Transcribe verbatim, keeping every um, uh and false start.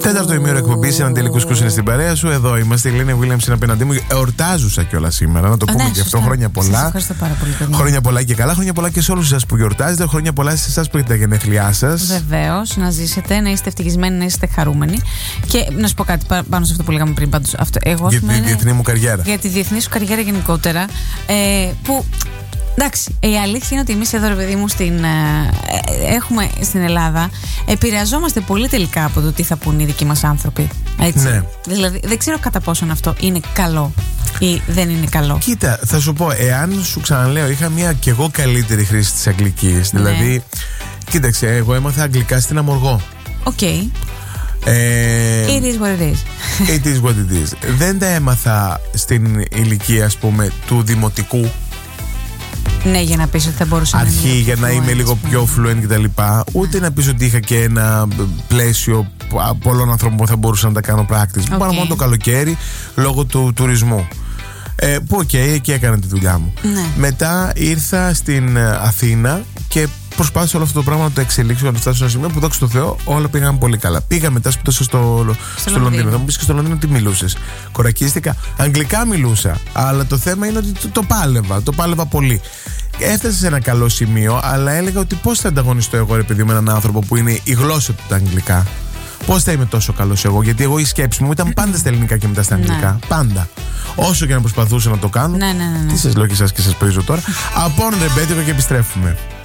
Τέταρτο ημίωρο εκπομπή, έναν τελικό σκούσιν στην παρέα σου. Εδώ είμαστε. Η Λένια Βίλιαμς είναι απέναντί μου. Εορτάζουσα κιόλα σήμερα, να το πούμε ναι, και αυτό. Χρόνια πολλά. Σας ευχαριστώ πάρα πολύ. Παιδιά. Χρόνια πολλά και καλά. Χρόνια πολλά και σε όλους εσάς που γιορτάζετε. Χρόνια πολλά σε εσάς που έχετε τα γενέθλιά σας. Βεβαίως, να ζήσετε, να είστε ευτυχισμένοι, να είστε χαρούμενοι. Και να σου πω κάτι πάνω σε αυτό που λέγαμε πριν. Πάντως, αυτό, εγώ, για τη είναι, διεθνή μου καριέρα. Για τη διεθνή σου καριέρα γενικότερα. Ε, που. Εντάξει, η αλήθεια είναι ότι εμείς εδώ, ρε παιδί μου, στην, ε, έχουμε στην Ελλάδα, επηρεαζόμαστε πολύ τελικά από το τι θα πούν οι δικοί μας άνθρωποι. Έτσι. Ναι. Δηλαδή, δεν ξέρω κατά πόσον αυτό είναι καλό ή δεν είναι καλό. Κοίτα, θα σου πω, εάν σου ξαναλέω, είχα μια κι εγώ καλύτερη χρήση της αγγλικής. Ναι. Δηλαδή, κοίταξε, εγώ έμαθα αγγλικά στην Αμοργό. Οκ. Okay. Ε, it is what it is. It is what it is. Δεν τα έμαθα στην ηλικία, ας πούμε, του δημοτικού. Ναι, για να πεις ότι θα μπορούσα να αρχή, είναι για να είμαι λίγο πιο fluent κτλ. Ούτε να πεις ότι είχα και ένα πλαίσιο πολλών ανθρώπων που θα μπορούσα να τα κάνω practice. Okay. Πάνω μόνο το καλοκαίρι λόγω του τουρισμού. Ε, που οκ, okay, εκεί έκανα τη δουλειά μου. Ναι. Μετά ήρθα στην Αθήνα και προσπάθησα όλο αυτό το πράγμα να το εξελίξω, να το φτάσω σε ένα σημείο που δόξα τω Θεώ όλα πήγαν πολύ καλά. Πήγα μετά σπούδασα στο, στο, στο Λονδίνο. Θα μου πεις και στο Λονδίνο τι μιλούσες. Κορακίστηκα. Αγγλικά μιλούσα. Αλλά το θέμα είναι ότι το, το πάλευα. Το πάλευα πολύ. Έφτασα σε ένα καλό σημείο, αλλά έλεγα ότι πώς θα ανταγωνιστώ εγώ, ρε παιδί, με έναν άνθρωπο που είναι η γλώσσα του τα αγγλικά. Πώς θα είμαι τόσο καλός εγώ, γιατί εγώ η σκέψη μου ήταν πάντα στα ελληνικά και μετά στα αγγλικά. Ναι. Πάντα. Όσο και να προσπαθούσα να το κάνω. Ναι, ναι, ναι, ναι. Τι σας λέω και σας και σας πρίζω τώρα. Από ρεμπέτικο και επιστρέφουμε.